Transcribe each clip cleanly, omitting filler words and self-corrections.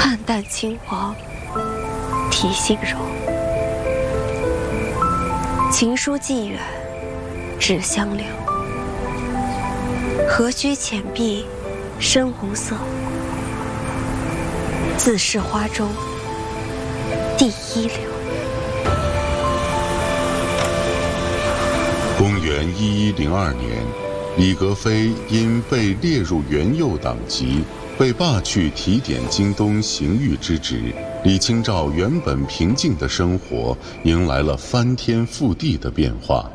汉淡亲王题信柔，情书寄远只相留。何须浅碧深红色，自是花中第一流。 公元1102年，李格非因被列入元佑党籍，被罢去提点京东刑狱之职。李清照原本平静的生活迎来了翻天覆地的变化。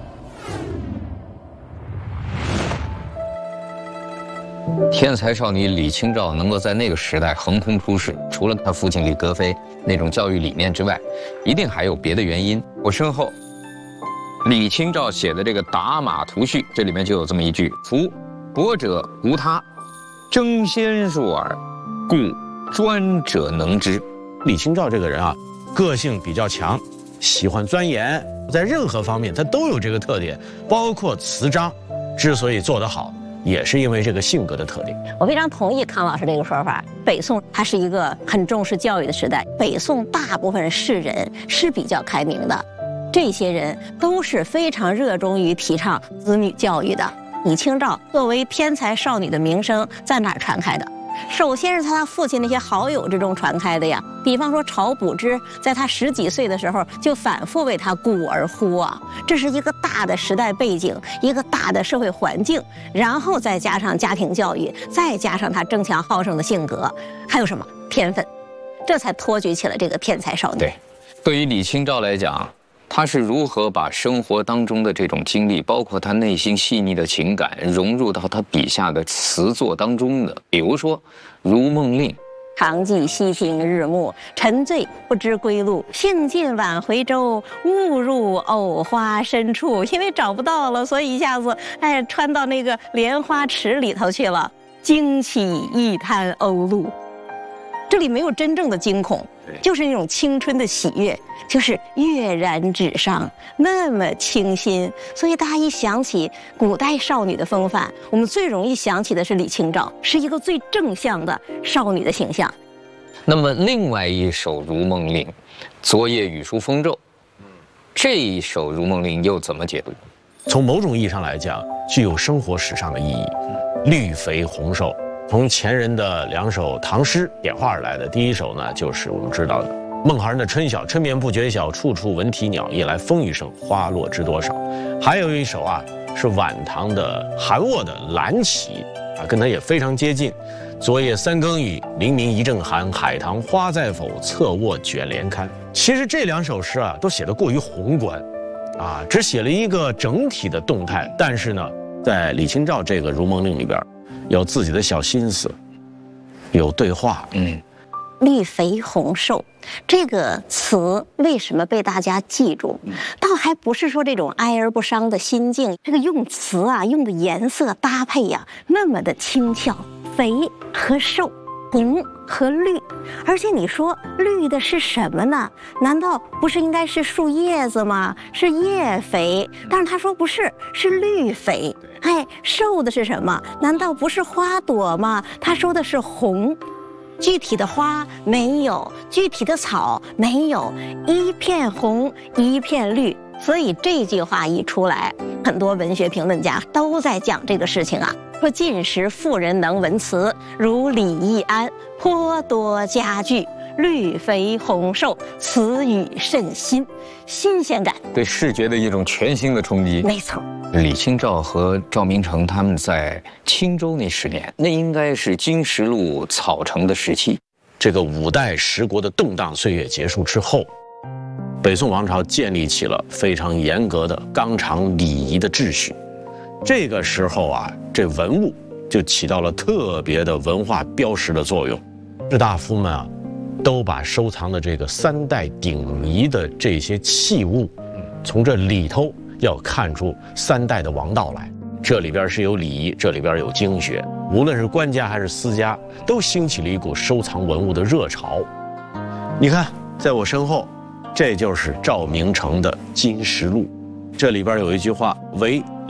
天才少女李清照能够在那个时代横空出世，除了她父亲李格非那种教育理念之外，一定还有别的原因。我身后，李清照写的这个《打马图序》，这里面就有这么一句：“夫博者无他，争先术耳，故专者能之。” 李清照这个人啊，个性比较强，喜欢钻研，在任何方面他都有这个特点，包括词章，之所以做得好，也是因为这个性格的特点。 我非常同意康老师这个说法。北宋它是一个很重视教育的时代，北宋大部分士人是比较开明的，这些人都是非常热衷于提倡子女教育的。李清照作为天才少女的名声在哪儿传开的？首先是他父亲那些好友之中传开的呀。比方说晁补之，在他10几岁的时候就反复为他鼓而呼啊。这是一个大的时代背景，一个大的社会环境，然后再加上家庭教育，再加上他争强好胜的性格，还有什么天分，这才托举起了这个天才少女。 对于李清照来讲，他是如何把生活当中的这种经历，包括他内心细腻的情感，融入到他笔下的词作当中的。比如说《如梦令》：“ 常记溪亭日暮，沉醉不知归路。兴尽晚回舟，误入藕花深处。”因为找不到了，所以一下子穿到那个莲花池里头去了。惊起一滩鸥鹭。这里没有真正的惊恐，就是那种青春的喜悦，就是跃然纸上，那么清新。所以大家一想起古代少女的风范，我们最容易想起的是李清照，是一个最正向的少女的形象。 那么另外一首《如梦令》，昨夜雨疏风骤，这一首《如梦令》又怎么解读？ 从某种意义上来讲，具有生活史上的意义。绿肥红瘦，从前人的2首唐诗演化而来的。第一首呢，就是我们知道的孟浩然的《春晓》：“春眠不觉晓，处处闻啼鸟。夜来风雨声，花落知多少。”还有一首啊，是晚唐的韩沃的《蓝旗》啊，跟它也非常接近。昨夜3更雨，黎明一阵寒。海棠花在否？侧卧卷帘看。其实这2首诗啊，都写得过于宏观，啊，只写了一个整体的动态。但是呢，在李清照这个《如梦令》里边，有自己的小心思，有对话。 绿肥红瘦这个词为什么被大家记住？倒还不是说这种哀而不伤的心境，这个用词啊，用的颜色搭配呀，那么的轻巧，肥和瘦，红和绿。而且你说绿的是什么呢？难道不是应该是树叶子吗？是叶肥，但是他说不是，是绿肥。瘦的是什么？难道不是花朵吗？他说的是红。具体的花没有，具体的草没有，一片红一片绿。所以这句话一出来，很多文学评论家都在讲这个事情啊，说近时妇人能文词，如李易安，颇多佳句，绿肥红瘦，词语甚新，新鲜感， 对视觉的一种全新的冲击。 没错。 李清照和赵明诚他们在青州那10年，那应该是金石路草城的时期。 这个5代10国的动荡岁月结束之后，北宋王朝建立起了非常严格的纲常礼仪的秩序。这个时候啊，这文物就起到了特别的文化标识的作用。士大夫们啊，都把收藏的这个3代鼎遗的这些器物，从这里头要看出3代的王道来。这里边是有礼仪，这里边有经学，无论是官家还是私家，都兴起了一股收藏文物的热潮。你看，在我身后，这就是赵明诚的《金石录》，这里边有一句话：“惟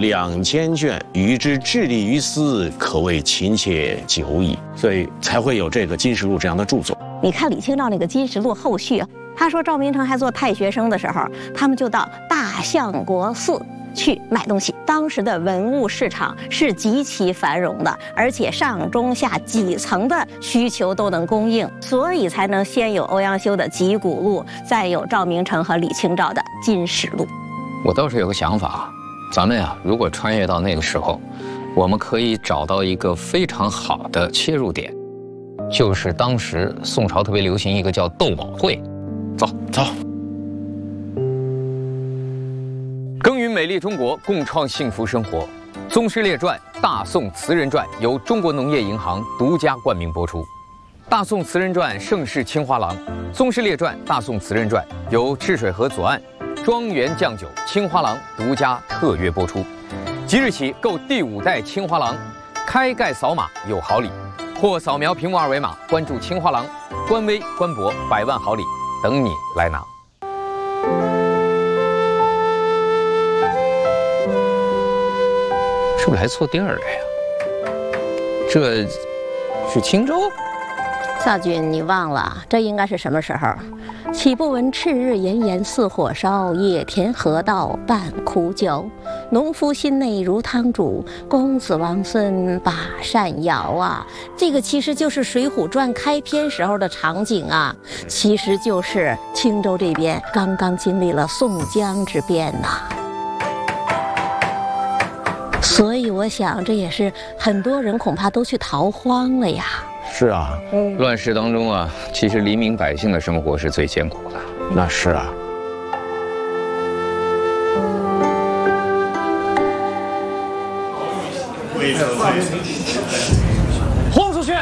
2000卷，与之致力于斯，可谓勤切久矣。所以才会有这个《金石录》这样的著作。 你看李清照那个《金石录》后续啊，他说赵明诚还做太学生的时候，他们就到大相国寺去买东西。当时的文物市场是极其繁荣的，而且上中下几层的需求都能供应，所以才能先有欧阳修的《集古录》，再有赵明诚和李清照的《金石录》。 我倒是有个想法，咱们呀，如果穿越到那个时候，我们可以找到一个非常好的切入点，就是当时宋朝特别流行一个叫斗宝会。走。耕耘美丽中国，共创幸福生活。《宗师列传》《大宋词人传》由中国农业银行独家冠名播出，《大宋词人传》盛世青花郎，《宗师列传》《大宋词人传》由赤水河左岸庄园酱酒青花郎独家特约播出。即日起购第5代青花郎，开盖扫码有好礼，或扫描屏幕二维码关注青花郎官微官博，100万好礼等你来拿。是不是来错地儿了呀？这是青州？ 少君，你忘了，这应该是什么时候？岂不闻赤日炎炎似火烧，野田河道半枯焦。农夫心内如汤煮，公子王孙把扇摇啊！这个其实就是《水浒传》开篇时候的场景啊，其实就是青州这边刚刚经历了宋江之变呐。所以我想，这也是很多人恐怕都去逃荒了呀。 是啊， 乱世当中啊，其实黎民百姓的生活是最艰苦的。 那是啊。 轰出去！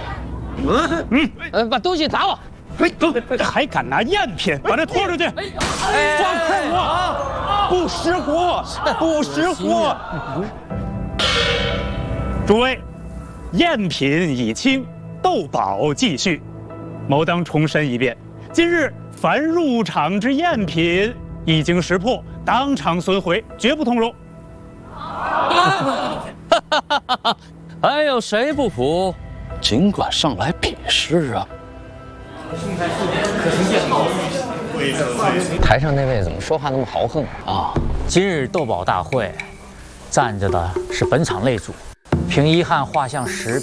把东西砸我！ 还敢拿赝品，把他拖出去！放开我！不识货，不识货！诸位，赝品已清，斗宝继续。某当重申一遍，今日凡入场之赝品已经识破，当场损毁，绝不通融。 还有谁不服？尽管上来比试啊！ 台上那位怎么说话那么豪横啊？ 今日斗宝大会，站着的是本场擂主，凭遗憾画像10